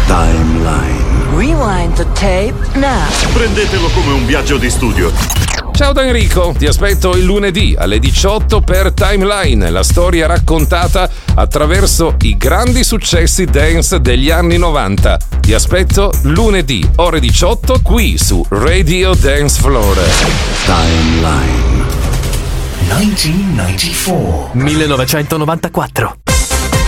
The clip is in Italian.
Timeline. Rewind the tape now. Prendetelo come un viaggio di studio. Ciao da Enrico, ti aspetto il lunedì alle 18 per Timeline, la storia raccontata attraverso i grandi successi dance degli anni 90. Ti aspetto lunedì, ore 18, qui su Radio Dance Floor. Timeline. 1994.